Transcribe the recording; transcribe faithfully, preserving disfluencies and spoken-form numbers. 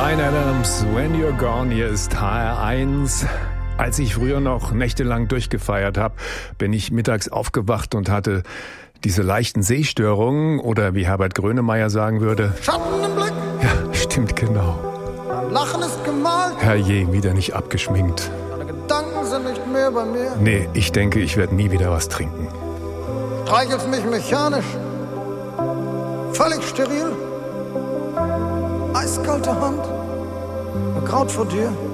Bryan Adams, When You're Gone, hier ist H R eins. Als ich früher noch nächtelang durchgefeiert habe, bin ich mittags aufgewacht und hatte diese leichten Sehstörungen oder wie Herbert Grönemeyer sagen würde, Schatten im Blick. Ja, stimmt genau. Dein Lachen ist gemalt. Herrje, wieder nicht abgeschminkt. Deine Gedanken sind nicht mehr bei mir. Nee, ich denke, ich werde nie wieder was trinken. Streichelst mich mechanisch. Völlig steril. Eiskalte Hand. Eine Kraut vor dir.